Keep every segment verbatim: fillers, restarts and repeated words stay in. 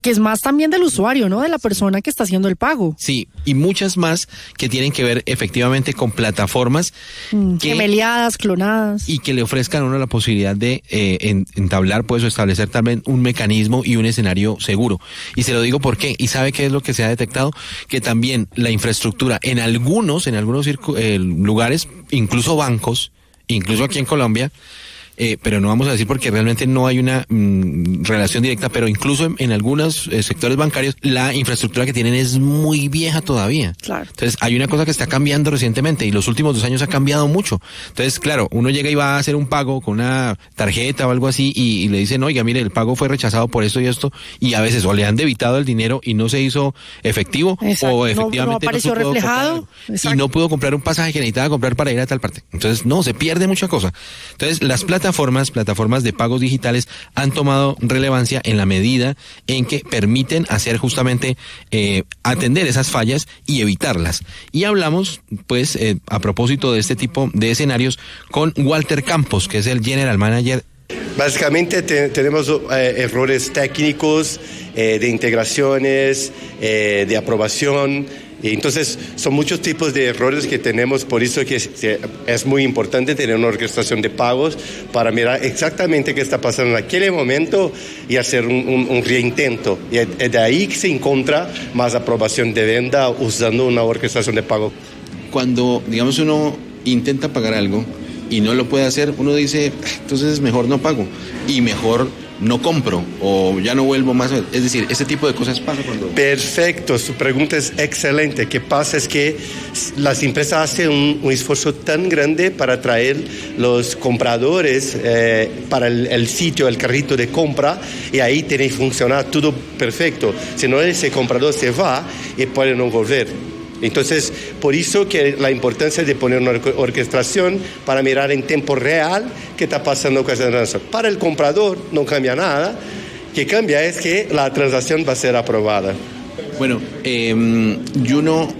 que es más también del usuario, ¿no? De la persona que está haciendo el pago. Sí, y muchas más que tienen que ver efectivamente con plataformas mm, que, gemeliadas, clonadas. Y que le ofrezcan a uno la posibilidad de eh, entablar, pues, o establecer también un mecanismo y un escenario seguro. Y se lo digo por qué. ¿Y sabe qué es lo que se ha detectado? Que también la infraestructura en algunos, en algunos circu- eh, lugares, incluso bancos, incluso aquí en Colombia, Eh, pero no vamos a decir porque realmente no hay una mm, relación directa, pero incluso en, en algunos eh, sectores bancarios la infraestructura que tienen es muy vieja todavía. Claro. Entonces hay una cosa que está cambiando recientemente y los últimos dos años ha cambiado mucho. Entonces, claro, uno llega y va a hacer un pago con una tarjeta o algo así y, y le dicen, oiga, mire, el pago fue rechazado por esto y esto, y a veces o le han debitado el dinero y no se hizo efectivo. Exacto. O no, efectivamente no apareció no se pudo reflejado. comprar, y no pudo comprar un pasaje que necesitaba comprar para ir a tal parte. Entonces, no, se pierde mucha cosa. Entonces, las plataformas, plataformas de pagos digitales han tomado relevancia en la medida en que permiten hacer justamente eh, atender esas fallas y evitarlas. Y hablamos, pues, eh, a propósito de este tipo de escenarios con Walter Campos, que es el General Manager. Básicamente te, tenemos eh, errores técnicos, eh, de integraciones, eh, de aprobación. Entonces, son muchos tipos de errores que tenemos, por eso que es, es muy importante tener una orquestación de pagos para mirar exactamente qué está pasando en aquel momento y hacer un, un, un reintento. Y es de ahí que se encuentra más aprobación de venta usando una orquestación de pago. Cuando, digamos, uno intenta pagar algo y no lo puede hacer, uno dice, entonces mejor no pago y mejor no compro o ya no vuelvo más. Es decir, ese tipo de cosas pasa cuando... Perfecto, su pregunta es excelente. ¿Qué pasa? Es que las empresas hacen un, un esfuerzo tan grande para atraer los compradores eh, para el, el sitio, el carrito de compra, y ahí tiene que funcionar todo perfecto. Si no, ese comprador se va y puede no volver. Entonces, por eso que la importancia de poner una orquestación para mirar en tiempo real qué está pasando con esa transacción. Para el comprador no cambia nada, que cambia es que la transacción va a ser aprobada. Bueno, eh, Juno,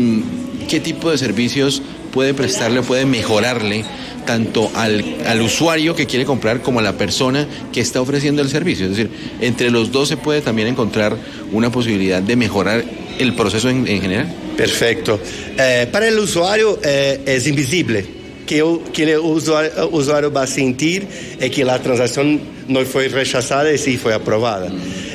¿qué tipo de servicios puede prestarle, puede mejorarle tanto al, al usuario que quiere comprar como a la persona que está ofreciendo el servicio? Es decir, entre los dos se puede también encontrar una posibilidad de mejorar el proceso en, en general. Perfecto. Eh, para el usuario eh, es invisible. Que, que el usuario, usuario va a sentir es que la transacción no fue rechazada y sí fue aprobada.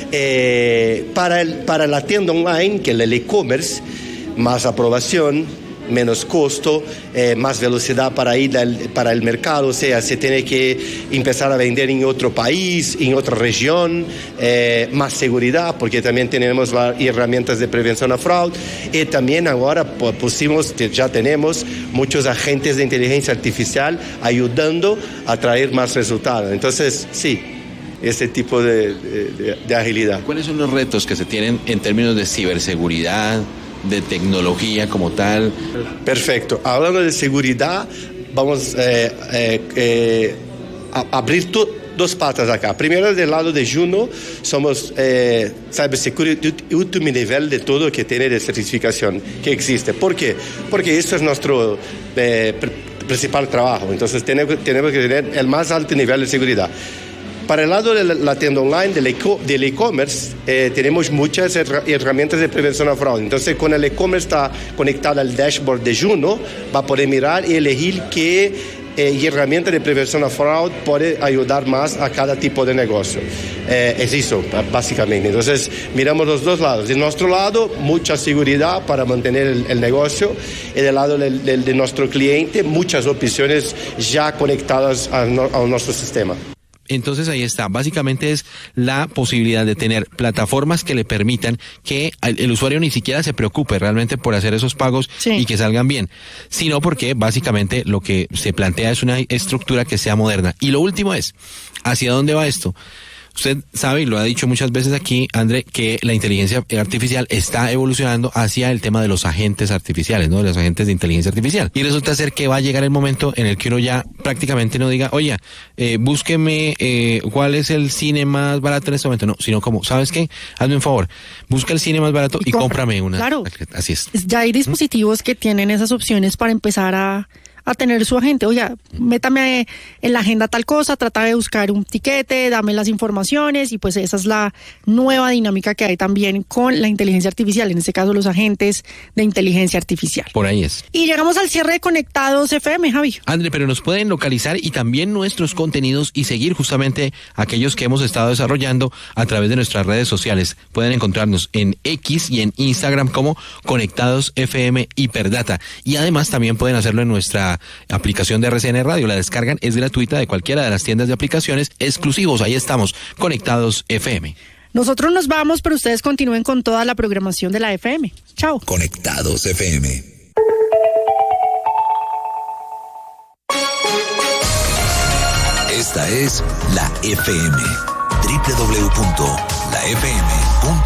Eh, para, el, para la tienda online, que es el e-commerce, más aprobación, menos costo, eh, más velocidad para ir al, para el mercado, o sea, se tiene que empezar a vender en otro país, en otra región, eh, más seguridad, porque también tenemos las herramientas de prevención a fraude, y también ahora pusimos, ya tenemos muchos agentes de inteligencia artificial ayudando a traer más resultados. Entonces, sí, ese tipo de, de, de agilidad. ¿Cuáles son los retos que se tienen en términos de ciberseguridad, de tecnología como tal? Perfecto. Hablando de seguridad, vamos eh, eh, eh, a abrir tu, dos patas acá. Primero, del lado de Juno, somos eh, cybersecurity último nivel de todo que tiene de certificación que existe. ¿Por qué? Porque eso es nuestro eh, pr- principal trabajo. Entonces tenemos, tenemos que tener el más alto nivel de seguridad. Para el lado de la tienda online, del e-commerce, eh, tenemos muchas herramientas de prevención a fraude. Entonces, con el e-commerce está conectado al dashboard de Juno, va a poder mirar y elegir qué eh, herramienta de prevención a fraude puede ayudar más a cada tipo de negocio. Eh, es eso, básicamente. Entonces, miramos los dos lados. De nuestro lado, mucha seguridad para mantener el, el negocio, y del lado del, del, de nuestro cliente, muchas opciones ya conectadas a, no, a nuestro sistema. Entonces ahí está, básicamente es la posibilidad de tener plataformas que le permitan que el usuario ni siquiera se preocupe realmente por hacer esos pagos, sí, y que salgan bien, sino porque básicamente lo que se plantea es una estructura que sea moderna. Y lo último es, ¿hacia dónde va esto? Usted sabe, y lo ha dicho muchas veces aquí, André, que la inteligencia artificial está evolucionando hacia el tema de los agentes artificiales, ¿no? De los agentes de inteligencia artificial. Y resulta ser que va a llegar el momento en el que uno ya prácticamente no diga, oye, eh, búsqueme eh, cuál es el cine más barato en este momento. No, sino como, ¿sabes qué? Hazme un favor, busca el cine más barato y, y cómprame una. Claro. Así es. Ya hay dispositivos ¿Mm? que tienen esas opciones para empezar a a tener su agente. Oiga, métame en la agenda tal cosa, trata de buscar un tiquete, dame las informaciones, y pues esa es la nueva dinámica que hay también con la inteligencia artificial, en este caso los agentes de inteligencia artificial. Por ahí es. Y llegamos al cierre de Conectados F M, Javi. André, pero nos pueden localizar y también nuestros contenidos y seguir justamente aquellos que hemos estado desarrollando a través de nuestras redes sociales. Pueden encontrarnos en X y en Instagram como Conectados F M Hiperdata. Y además también pueden hacerlo en nuestra aplicación de R C N Radio. La descargan, es gratuita, de cualquiera de las tiendas de aplicaciones exclusivos. Ahí estamos, Conectados F M. Nosotros nos vamos, pero ustedes continúen con toda la programación de la F M. Chao. Conectados F M. Esta es la F M. doble u doble u doble u punto la f m punto com